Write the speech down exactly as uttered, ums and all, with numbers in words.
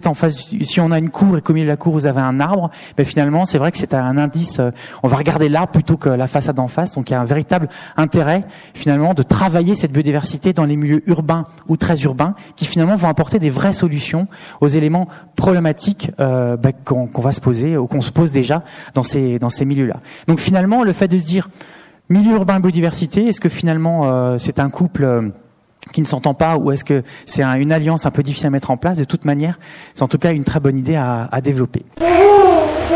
êtes en face, si on a une cour et qu'au milieu de la cour vous avez un arbre, ben finalement c'est vrai que c'est un indice. Euh, on va regarder l'arbre plutôt que la façade en face. Donc il y a un véritable intérêt finalement de travailler cette biodiversité dans les milieux urbains ou très urbains, qui finalement vont apporter des vraies solutions aux éléments problématiques euh, ben, qu'on, qu'on va se poser ou qu'on se pose déjà dans ces dans ces milieux-là. Donc finalement le fait de se dire milieu urbain biodiversité, est-ce que finalement euh, c'est un couple euh, qui ne s'entend pas, ou est-ce que c'est un, une alliance un peu difficile à mettre en place? De toute manière, c'est en tout cas une très bonne idée à, à développer.